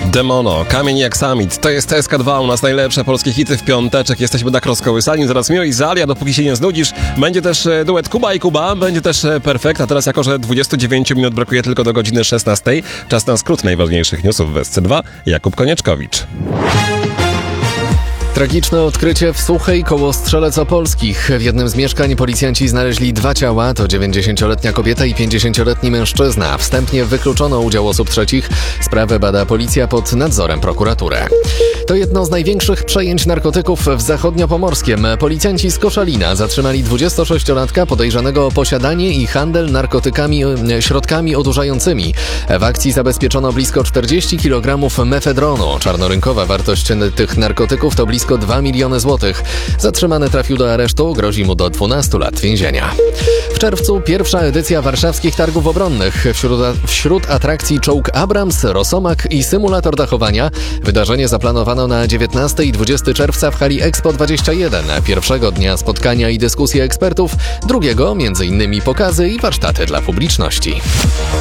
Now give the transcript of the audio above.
Demono, Kamień jak Summit, to jest SK2, u nas najlepsze polskie hity w piąteczek, jesteśmy tak rozkołysani, zaraz Mio i Zalia, dopóki się nie znudzisz, będzie też duet Kuba i Kuba, będzie też Perfekt, a teraz jako, że 29 minut brakuje tylko do godziny 16, czas na skrót najważniejszych newsów w SC2, Jakub Konieczkowicz. Tragiczne odkrycie w Suchej koło Strzelec Opolskich. W jednym z mieszkań policjanci znaleźli 2 ciała, to 90-letnia kobieta i 50-letni mężczyzna. Wstępnie wykluczono udział osób trzecich. Sprawę bada policja pod nadzorem prokuratury. To jedno z największych przejęć narkotyków w zachodniopomorskiem. Policjanci z Koszalina zatrzymali 26-latka podejrzanego o posiadanie i handel narkotykami, środkami odurzającymi. W akcji zabezpieczono blisko 40 kg mefedronu. Czarnorynkowa wartość tych narkotyków to blisko 2 miliony złotych. Zatrzymany trafił do aresztu, grozi mu do 12 lat więzienia. W czerwcu pierwsza edycja warszawskich targów obronnych. Wśród atrakcji czołg Abrams, Rosomak i symulator dachowania. Wydarzenie zaplanowano na 19 i 20 czerwca w hali Expo 21. Pierwszego dnia spotkania i dyskusje ekspertów, drugiego m.in. pokazy i warsztaty dla publiczności.